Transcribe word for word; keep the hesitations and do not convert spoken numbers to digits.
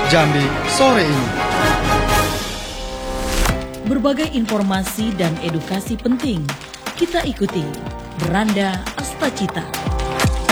Jambi sore ini. Berbagai informasi dan edukasi penting kita ikuti Beranda Astacita.